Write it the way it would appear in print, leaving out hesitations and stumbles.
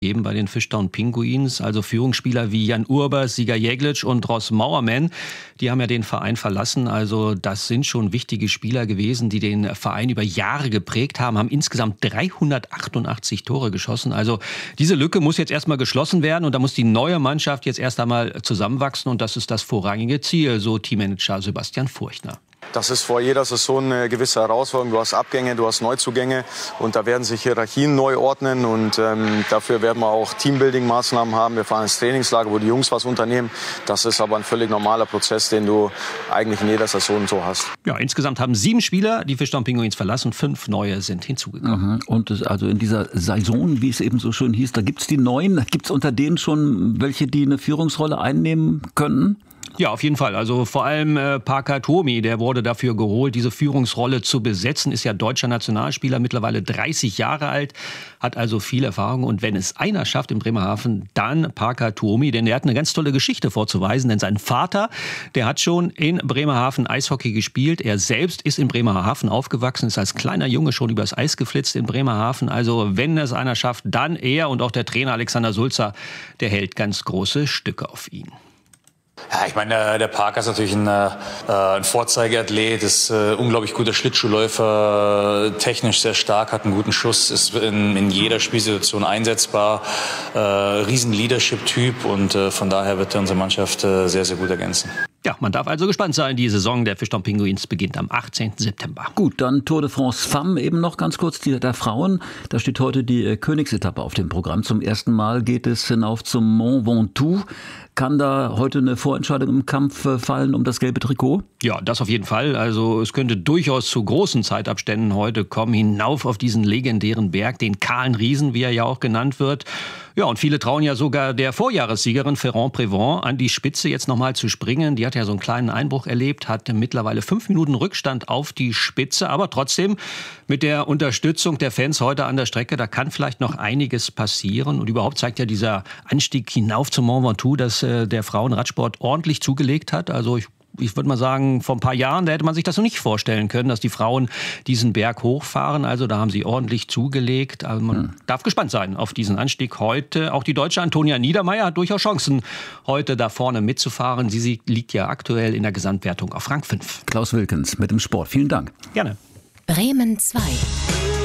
Eben bei den Fishtown Pinguins, also Führungsspieler wie Jan Urbers, Sieger Jeglic und Ross Mauerman, die haben ja den Verein verlassen. Also das sind schon wichtige Spieler gewesen, die den Verein über Jahre geprägt haben insgesamt 388 Tore geschossen. Also diese Lücke muss jetzt erstmal geschlossen werden und da muss die neue Mannschaft jetzt erst einmal zusammenwachsen und das ist das vorrangige Ziel, so Teammanager Sebastian Furchtner. Das ist vor jeder Saison eine gewisse Herausforderung. Du hast Abgänge, du hast Neuzugänge und da werden sich Hierarchien neu ordnen und dafür werden wir auch Teambuilding-Maßnahmen haben. Wir fahren ins Trainingslager, wo die Jungs was unternehmen. Das ist aber ein völlig normaler Prozess, den du eigentlich in jeder Saison so hast. Ja, insgesamt haben 7 Spieler die Fishtown Pinguins verlassen, 5 neue sind hinzugekommen. Und also in dieser Saison, wie es eben so schön hieß, da gibt's die Neuen. Gibt's unter denen schon welche, die eine Führungsrolle einnehmen können? Ja, auf jeden Fall. Also vor allem Parker Tomi, der wurde dafür geholt, diese Führungsrolle zu besetzen, ist ja deutscher Nationalspieler, mittlerweile 30 Jahre alt, hat also viel Erfahrung. Und wenn es einer schafft in Bremerhaven, dann Parker Tomi, denn er hat eine ganz tolle Geschichte vorzuweisen, denn sein Vater, der hat schon in Bremerhaven Eishockey gespielt. Er selbst ist in Bremerhaven aufgewachsen, ist als kleiner Junge schon übers Eis geflitzt in Bremerhaven. Also wenn es einer schafft, dann er und auch der Trainer Alexander Sulzer, der hält ganz große Stücke auf ihn. Ja, ich meine, der Parker ist natürlich ein Vorzeigeathlet, ist unglaublich guter Schlittschuhläufer, technisch sehr stark, hat einen guten Schuss, ist in jeder Spielsituation einsetzbar, riesen Leadership-Typ und von daher wird er unsere Mannschaft sehr, sehr gut ergänzen. Ja, man darf also gespannt sein. Die Saison der Fishtown Pinguins beginnt am 18. September. Gut, dann Tour de France Femmes eben noch ganz kurz, die der Frauen. Da steht heute die Königsetappe auf dem Programm. Zum ersten Mal geht es hinauf zum Mont Ventoux. Kann da heute eine Vorentscheidung im Kampf fallen um das gelbe Trikot? Ja, das auf jeden Fall. Also es könnte durchaus zu großen Zeitabständen heute kommen, hinauf auf diesen legendären Berg, den kahlen Riesen, wie er ja auch genannt wird. Ja, und viele trauen ja sogar der Vorjahressiegerin Ferrand-Prévent an die Spitze jetzt nochmal zu springen. Die hat ja so einen kleinen Einbruch erlebt, hat mittlerweile 5 Minuten Rückstand auf die Spitze. Aber trotzdem mit der Unterstützung der Fans heute an der Strecke, da kann vielleicht noch einiges passieren. Und überhaupt zeigt ja dieser Anstieg hinauf zum Mont Ventoux, dass der Frauenradsport ordentlich zugelegt hat. Also ich würde mal sagen, vor ein paar Jahren, da hätte man sich das noch nicht vorstellen können, dass die Frauen diesen Berg hochfahren. Also da haben sie ordentlich zugelegt. Also man darf gespannt sein auf diesen Anstieg heute. Auch die Deutsche Antonia Niedermeyer hat durchaus Chancen, heute da vorne mitzufahren. Sie liegt ja aktuell in der Gesamtwertung auf Rang 5. Klaus Wilkens mit dem Sport. Vielen Dank. Gerne. Bremen 2.